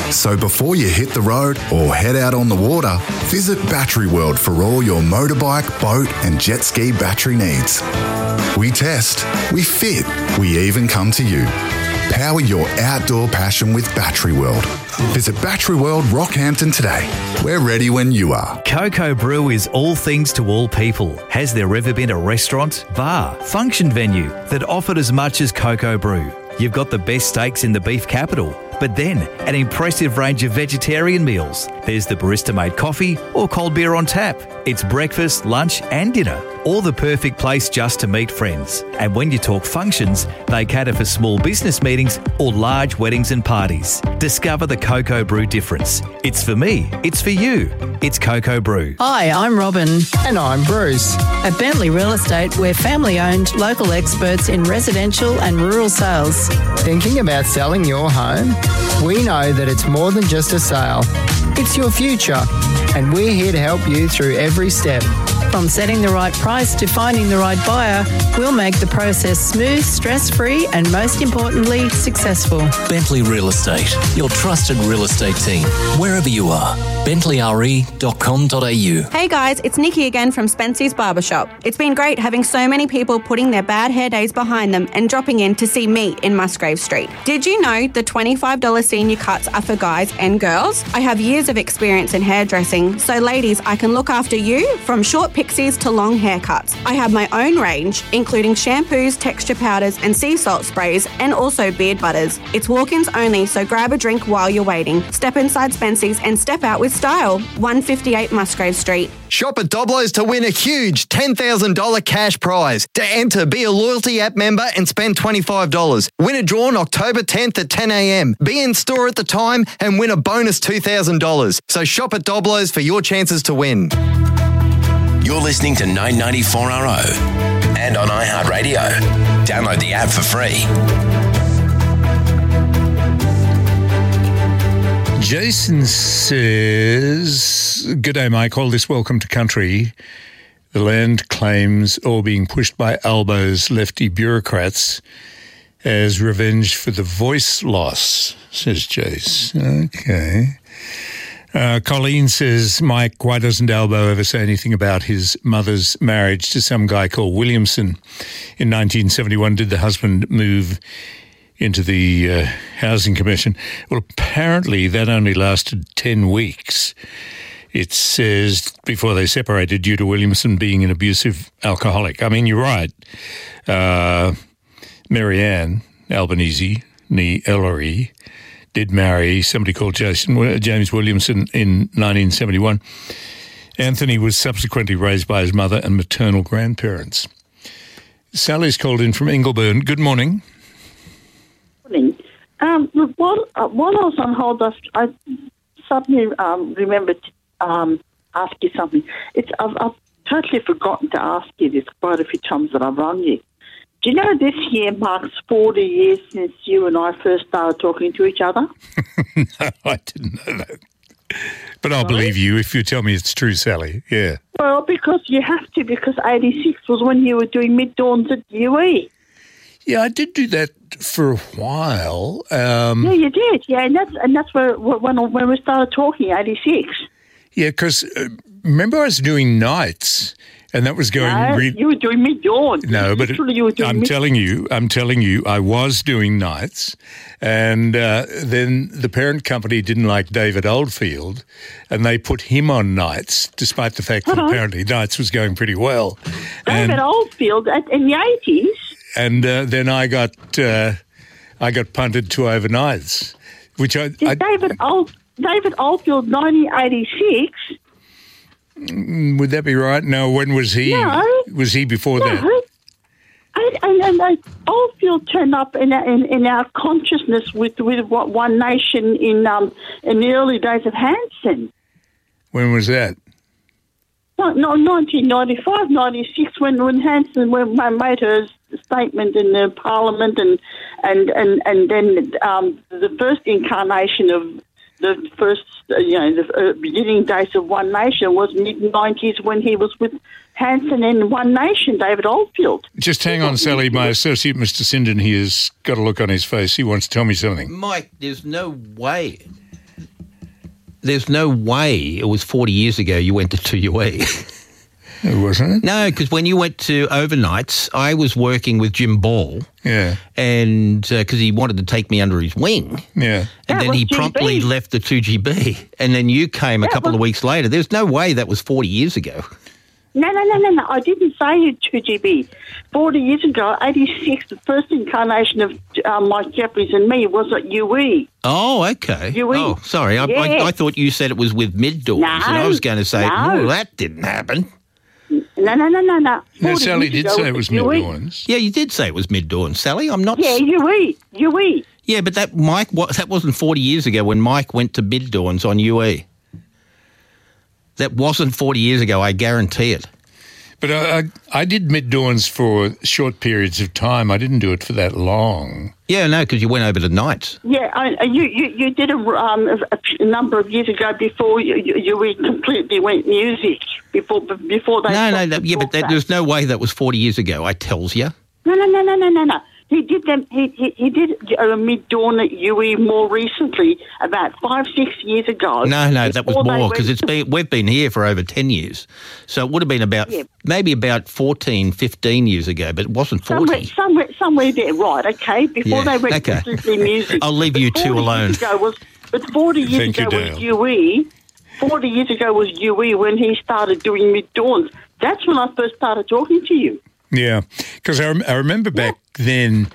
So before you hit the road or head out on the water, visit Battery World for all your motorbike, boat and jet ski battery needs. We test, we fit, we even come to you. Power your outdoor passion with Battery World. Visit Battery World Rockhampton today. We're ready when you are. Cocoa Brew is all things to all people. Has there ever been a restaurant, bar, function venue that offered as much as Cocoa Brew? You've got the best steaks in the beef capital, but then an impressive range of vegetarian meals. There's the barista-made coffee or cold beer on tap. It's breakfast, lunch and dinner, or the perfect place just to meet friends. And when you talk functions, they cater for small business meetings or large weddings and parties. Discover the Cocoa Brew difference. It's for me. It's for you. It's Cocoa Brew. Hi, I'm Robin. And I'm Bruce. At Bentley Real Estate, we're family-owned, local experts in residential and rural sales. Thinking about selling your home? We know that it's more than just a sale. It's your future, and we're here to help you through every step. From setting the right price to finding the right buyer, we'll make the process smooth, stress-free, and most importantly, successful. Bentley Real Estate, your trusted real estate team, wherever you are. bentley r e dot com dot a u. Hey guys, it's Nikki again from Spency's Barbershop. It's been great having so many people putting their bad hair days behind them and dropping in to see me in Musgrave Street. Did you know the twenty-five dollars senior cuts are for guys and girls? I have years of experience in hairdressing, so ladies, I can look after you from short pixies to long haircuts. I have my own range, including shampoos, texture powders and sea salt sprays, and also beard butters. It's walk-ins only, so grab a drink while you're waiting. Step inside Spency's and step out with style. one fifty-eight Musgrave Street. Shop at Doblos to win a huge ten thousand dollars cash prize. To enter, be a loyalty app member and spend twenty-five dollars. Win a draw on October tenth at ten a m. Be in store at the time and win a bonus two thousand dollars. So shop at Doblos for your chances to win. You're listening to nine ninety-four R O and on iHeartRadio. Download the app for free. Jason says, "G'day, Mike. All this welcome to country. The land claims all being pushed by Albo's lefty bureaucrats as revenge for the voice loss," says Jace. Okay. Uh, Colleen says, "Mike, why doesn't Albo ever say anything about his mother's marriage to some guy called Williamson? In nineteen seventy-one, did the husband move into the uh, Housing Commission?" Well, apparently that only lasted ten weeks. It says before they separated due to Williamson being an abusive alcoholic. I mean, you're right. Uh, Marianne Albanese, nee Ellery, did marry somebody called Jason, James Williamson in nineteen seventy-one. Anthony was subsequently raised by his mother and maternal grandparents. Sally's called in from Ingleburn. Good morning. Morning. Um, look, while, uh, while I was on hold, I, I suddenly um, remembered to um, ask you something. It's I've, I've totally forgotten to ask you this quite a few times that I've rung you. Do you know this year marks forty years since you and I first started talking to each other? No, I didn't know that. But I'll believe you if you tell me it's true, Sally. Yeah. Well, because you have to, because eighty-six was when you were doing mid-dawns at U E. Yeah, I did do that for a while. Um, yeah, you did. Yeah, and that's and that's where when when we started talking, eighty-six. Yeah, because uh, remember I was doing nights, and that was going. No, re- you were doing mid-dawn. No, but it, you were doing I'm mid- telling you, I'm telling you, I was doing nights, and uh, then the parent company didn't like David Oldfield, and they put him on nights, despite the fact that Uh-huh. apparently nights was going pretty well. David And- Oldfield at, in the eighties. And uh, then I got uh, I got punted to overnights, which I, Did I David Old David Oldfield nineteen eighty-six? mm, would that be right? No, when was he? No. Was he before No. that? And, and, and uh, Oldfield turned up in, our- in in our consciousness with with what One Nation in um in the early days of Hanson. When was that? No, no, nineteen ninety-five, ninety-six, when when Hanson when, when made her statement in the Parliament, and and and and then um, the first incarnation of the first, uh, you know, the uh, beginning days of One Nation was mid nineties when he was with Hanson and One Nation, David Oldfield. Just hang on, Sally. My associate, Mister Sinden, he has got a look on his face. He wants to tell me something. Mike, there's no way there's no way it was forty years ago you went to two U E. It wasn't it? No, because when you went to overnights, I was working with Jim Ball. Yeah. And because uh, he wanted to take me under his wing. Yeah. And That then was he G B. promptly left the two G B. And then you came a That couple was- of weeks later. There's no way that was forty years ago. No, no, no, no, no. I didn't say two G B. forty years ago, eighty-six, the first incarnation of uh, Mike Jeffries and me was at U E. Oh, okay. U E. Oh, sorry. I, Yeah. I, I thought you said it was with Mid-Dawns. No, and I was going to say, no. oh, that didn't happen. No, no, no, no, no. No, forty Sally years did ago say it was at U E. Mid-Dawns. Yeah, you did say it was Mid-Dawns, Sally. I'm not... Yeah, U E. U E. Yeah, but that Mike, wa- that wasn't forty years ago when Mike went to Mid-Dawns on U E. That wasn't forty years ago, I guarantee it. But I, I, I did Mid-Dawns for short periods of time. I didn't do it for that long. Yeah, no, because you went over to nights. Yeah, I, I- you, you you did a, um, a, a number of years ago before you, you, you we completely went music before before they. No, no, stopped that, the yeah, but talk that, back. there's no way that was forty years ago, I tells you. No, no, no, no, no, no, no. He did them. He he, he did uh, mid-dawn at U E more recently, about five six years ago. No, no, that was before they more because went it's to- been we've been here for over ten years, so it would have been about Yeah. maybe about fourteen, fifteen years ago, but it wasn't somewhere, forty. somewhere, somewhere there. Right? Okay. Before Yeah, they went okay. completely music. I'll leave you But two forty alone. Years ago was, but forty years Thank you, ago Dale. was U E. Forty years ago was U E when he started doing mid-dawns. That's when I first started talking to you. Yeah, because I, rem- I remember back then,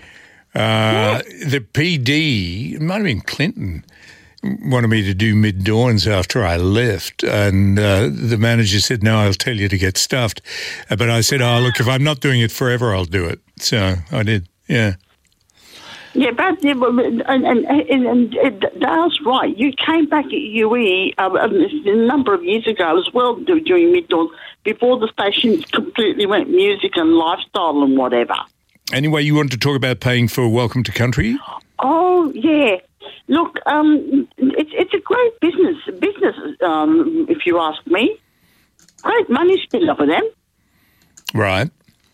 uh, the P D, it might have been Clinton, wanted me to do mid-dawns after I left, and uh, the manager said, no, I'll tell you to get stuffed. Uh, But I said, oh, look, if I'm not doing it forever, I'll do it. So I did, yeah. Yeah, but yeah, but- and, and, and, and, and Dale's right. You came back at U E um, a number of years ago as well, do- doing mid-dawn, before the station completely went music and lifestyle and whatever. Anyway, you want to talk about paying for Welcome to Country? Oh, yeah. Look, um, it's it's a great business, business um, if you ask me. Great money spinner for them. Right.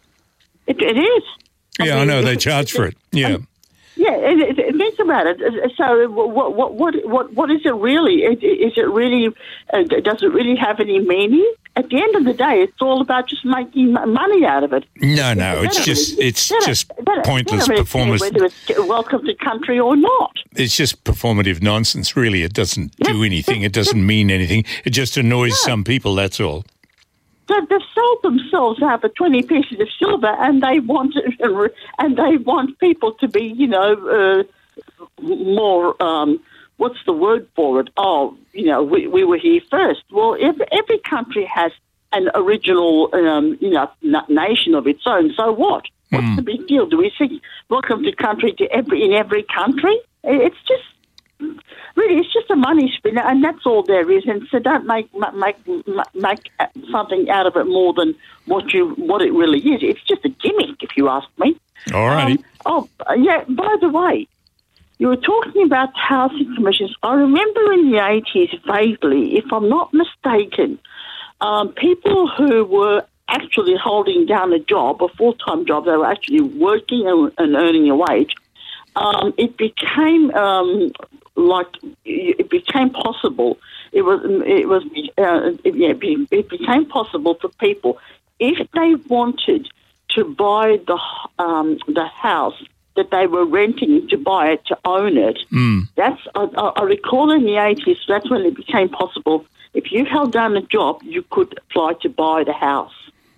It, it is. Yeah, I, mean, know, they if- charge for it, yeah. Yeah, and it, it, think about it. So, what, what, what, what, what is it really? Is, is it really? Uh, does it really have any meaning? At the end of the day, it's all about just making m- money out of it. No, no, it's just it's just pointless performance. Whether it's Welcome to Country or not. It's just performative nonsense, really. It doesn't do anything. It doesn't mean anything. It just annoys some people, that's all. They, they've sold themselves out for twenty pieces of silver, and they want and they want people to be, you know, uh, more. Um, what's the word for it? Oh, you know, we, we were here first. Well, every, every country has an original, um, you know, n- nation of its own. So what? What's Mm. the big deal? Do we sing "Welcome to Country" to every in every country? It's just. Really, it's just a money spinner, and that's all there is. And so, don't make make make something out of it more than what you what it really is. It's just a gimmick, if you ask me. All righty. Um, oh, yeah. By the way, you were talking about housing commissions. I remember in the eighties, vaguely, if I'm not mistaken, um, people who were actually holding down a job, a full time job, they were actually working and, and earning a wage. Um, it became um, like it became possible. It was it was uh, it, yeah, it became possible for people if they wanted to buy the um, the house that they were renting to buy it to own it. Mm. That's I, I recall in the eighties. That's when it became possible. If you held down a job, you could apply to buy the house.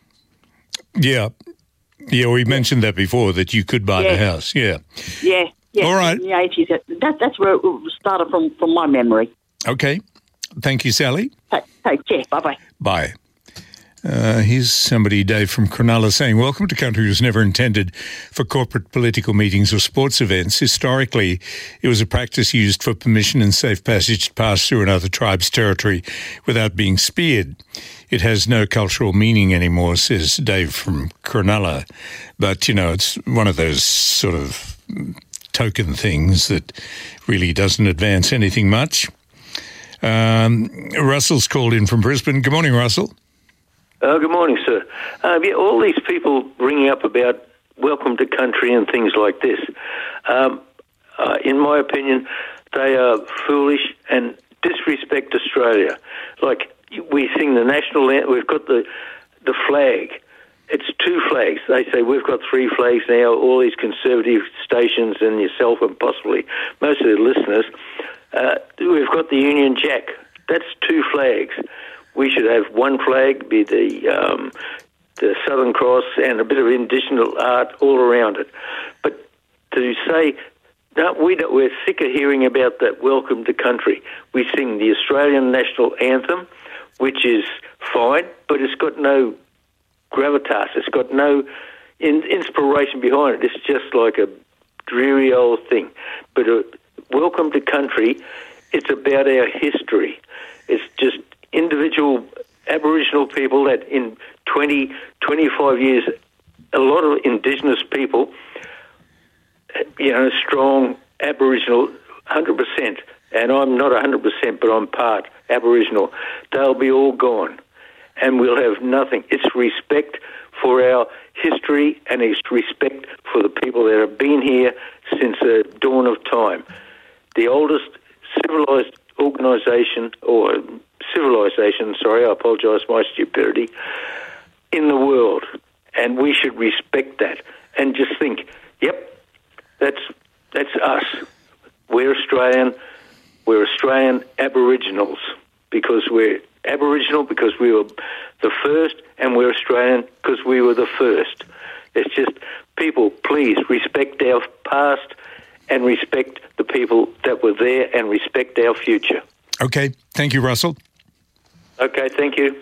Yeah. Yeah, we mentioned that before, that you could buy Yeah. the house. Yeah. Yeah, yeah. All right. In the eighties, that, that's where it started from, from my memory. Okay. Thank you, Sally. Take, take care. Bye bye. Bye. Uh, here's somebody, Dave from Cronulla, saying, Welcome to Country was never intended for corporate political meetings or sports events. Historically, it was a practice used for permission and safe passage to pass through another tribe's territory without being speared. It has no cultural meaning anymore, says Dave from Cronulla. But, you know, it's one of those sort of token things that really doesn't advance anything much. Um, Russell's called in from Brisbane. Good morning, Russell. Oh, good morning, sir. Uh, yeah, all these people bringing up about Welcome to Country and things like this, um, uh, in my opinion, they are foolish and disrespect Australia. Like, we sing the national anthem, we've got the the flag. It's two flags. They say we've got three flags now, all these conservative stations and yourself and possibly most of the listeners. Uh, we've got the Union Jack. That's two flags. We should have one flag, be the um, the Southern Cross, and a bit of Indigenous art all around it. But to say, no, we don't, we're sick of hearing about that welcome to country. We sing the Australian national anthem, which is fine, but it's got no gravitas. It's got no in, inspiration behind it. It's just like a dreary old thing. But uh, welcome to country, it's about our history. It's just individual Aboriginal people that in twenty, twenty-five years, a lot of Indigenous people, you know, strong Aboriginal, one hundred percent, and I'm not one hundred percent, but I'm part Aboriginal, they'll be all gone, and we'll have nothing. It's respect for our history, and it's respect for the people that have been here since the dawn of time. The oldest civilised organisation, or civilisation, sorry, I apologise for my stupidity, in the world, and we should respect that and just think, yep, that's that's us. We're Australian. We're Australian Aboriginals because we're Aboriginal because we were the first, and we're Australian because we were the first. It's just, people, please respect our past and respect the people that were there and respect our future. Okay. Thank you, Russell. Okay, thank you.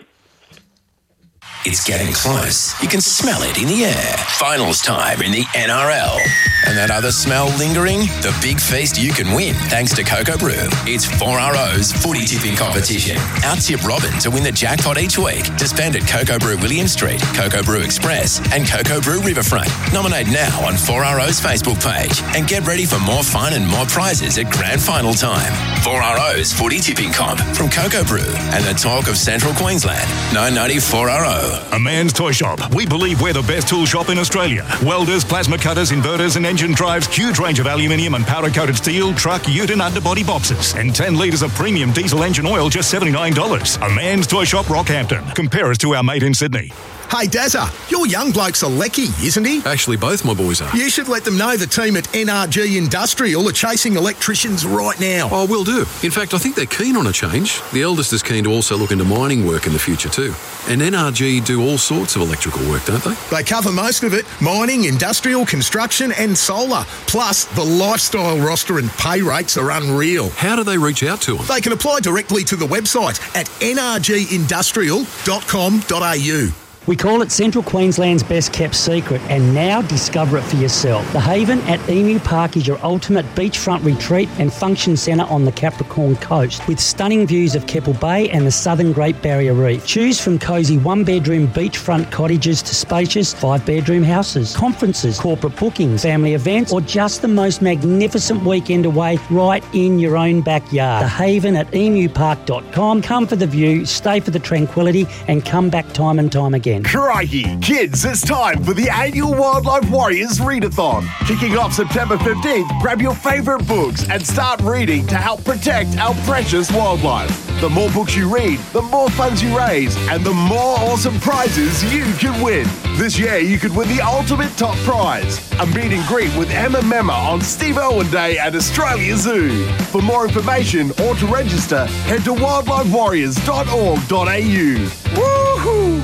It's getting close. You can smell it in the air. Finals time in the N R L. And that other smell lingering? The big feast you can win thanks to Cocoa Brew. It's four R O's footy tipping competition. Out-tip Robin to win the jackpot each week to spend at Cocoa Brew William Street, Cocoa Brew Express and Cocoa Brew Riverfront. Nominate now on four R O's Facebook page and get ready for more fun and more prizes at grand final time. four R O's footy tipping comp from Cocoa Brew and the talk of Central Queensland. nine ninety four R O. A Man's Toy Shop. We believe we're the best tool shop in Australia. Welders, plasma cutters, inverters and engine drives, huge range of aluminium and powder-coated steel, truck, ute and underbody boxes. And ten litres of premium diesel engine oil, just seventy-nine dollars. A Man's Toy Shop, Rockhampton. Compare us to our mate in Sydney. Hey, Dazza, your young bloke's a lecky, isn't he? Actually, both my boys are. You should let them know the team at N R G Industrial are chasing electricians right now. Oh, will do. In fact, I think they're keen on a change. The eldest is keen to also look into mining work in the future too. And N R G do all sorts of electrical work, don't they? They cover most of it. Mining, industrial, construction and solar. Plus, the lifestyle roster and pay rates are unreal. How do they reach out to them? They can apply directly to the website at n r g industrial dot com dot a u. We call it Central Queensland's best kept secret, and now discover it for yourself. The Haven at Emu Park is your ultimate beachfront retreat and function centre on the Capricorn Coast, with stunning views of Keppel Bay and the southern Great Barrier Reef. Choose from cosy one-bedroom beachfront cottages to spacious five-bedroom houses, conferences, corporate bookings, family events, or just the most magnificent weekend away right in your own backyard. The Haven at emu park dot com. Come for the view, stay for the tranquility, and come back time and time again. Crikey! Kids, it's time for the annual Wildlife Warriors Readathon. Kicking off September fifteenth, grab your favourite books and start reading to help protect our precious wildlife. The more books you read, the more funds you raise, and the more awesome prizes you can win. This year, you could win the ultimate top prize, a meet and greet with Emma Memma on Steve Irwin Day at Australia Zoo. For more information or to register, head to wildlife warriors dot org dot a u. Woohoo!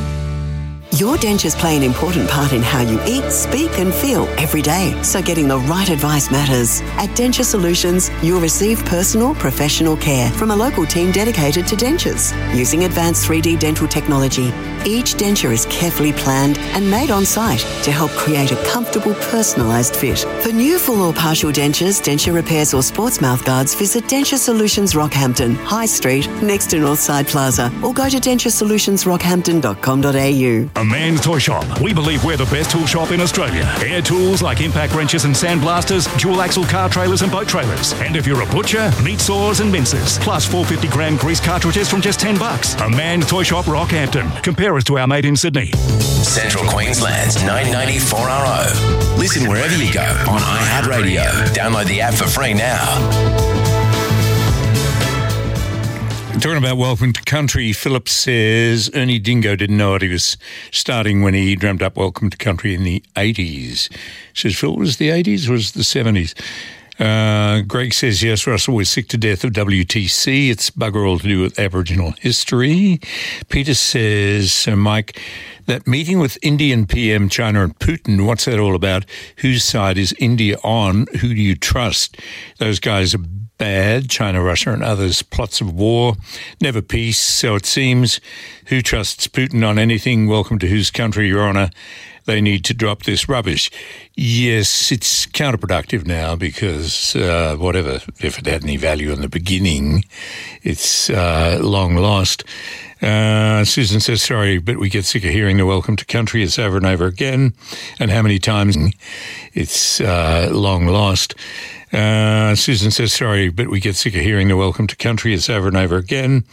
Your dentures play an important part in how you eat, speak and feel every day, so getting the right advice matters. At Denture Solutions, you'll receive personal, professional care from a local team dedicated to dentures. Using advanced three D dental technology, each denture is carefully planned and made on site to help create a comfortable, personalised fit. For new full or partial dentures, denture repairs or sports mouth guards, visit Denture Solutions Rockhampton, High Street, next to Northside Plaza, or go to denture solutions rockhampton dot com dot a u. A Man's Toy Shop. We believe we're the best tool shop in Australia. Air tools like impact wrenches and sandblasters, dual axle car trailers and boat trailers. And if you're a butcher, meat saws and mincers. Plus four hundred fifty gram grease cartridges from just ten bucks. A Man's Toy Shop Rockhampton. Compare us to our mate in Sydney. Central Queensland's nine ninety-four R O. Listen wherever you go on iHeartRadio. Download the app for free now. Talking about Welcome to Country, Philip says Ernie Dingo didn't know what he was starting when he dreamt up Welcome to Country in the eighties. Says, Phil, was the eighties or was it the seventies? Uh, Greg says, yes, Russell, we're sick to death of W T C. It's bugger all to do with Aboriginal history. Peter says, so Mike, that meeting with Indian P M, China and Putin, what's that all about? Whose side is India on? Who do you trust? Those guys are bad. China, Russia and others. Plots of war. Never peace. So it seems. Who trusts Putin on anything? Welcome to whose country, Your Honour? They need to drop this rubbish. Yes, it's counterproductive now because uh, whatever, if it had any value in the beginning, it's uh, long lost. Uh, Susan says, sorry, but we get sick of hearing the Welcome to Country. It's over and over again. And how many times it's uh, long lost. Uh, Susan says, sorry, but we get sick of hearing the Welcome to Country. It's over and over again.